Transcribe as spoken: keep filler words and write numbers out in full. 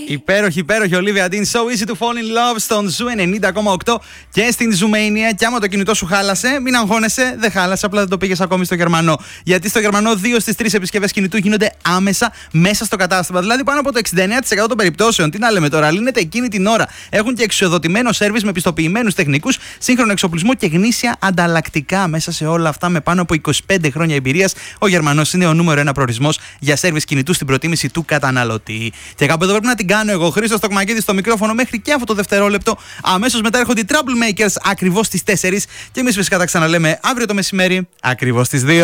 Υπέροχη, υπέροχη Ολίβια Dean. So easy to fall in love στον Ζου ενενήντα κόμμα οκτώ και στην Ζουμania. Και άμα το κινητό σου χάλασε, μην αγχώνεσαι, δεν χάλασε. Απλά δεν το πήγες ακόμη στο Γερμανό. Γιατί στο Γερμανό δύο στις τρεις επισκευές κινητού γίνονται άμεσα μέσα στο κατάστημα. Δηλαδή πάνω από το εξήντα εννέα τοις εκατό των περιπτώσεων. Τι να λέμε τώρα, λύνεται εκείνη την ώρα. Έχουν και εξοδοτημένο σέρβις με πιστοποιημένους τεχνικούς, σύγχρονο εξοπλισμό και γνήσια ανταλλακτικά. Μέσα σε όλα αυτά, με πάνω από είκοσι πέντε χρόνια εμπειρίας, ο Γερμανός είναι ο νούμερο ένα προορισμός για σέρβις κινητού στην προτίμηση του καταναλωτή. Και κάπου εδώ πρέπει να την κάνω εγώ, Χρήστος Τοκμακίδης, στο μικρόφωνο μέχρι και αυτό το δευτερόλεπτο. Αμέσως μετά έρχονται οι Troublemakers ακριβώς στις τέσσερις. Και εμείς φυσικά τα ξαναλέμε αύριο το μεσημέρι ακριβώς στις δύο.